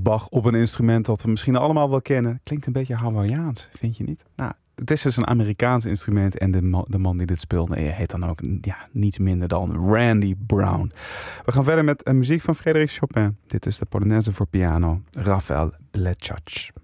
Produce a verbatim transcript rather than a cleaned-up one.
Bach op een instrument dat we misschien allemaal wel kennen. Klinkt een beetje Hawaiiaans, vind je niet? Nou, het is dus een Amerikaans instrument en de man, de man die dit speelde heet dan ook ja, niet minder dan Randy Brown. We gaan verder met uh, muziek van Frédéric Chopin. Dit is de Polonaise voor piano, Rafael Bleczacz.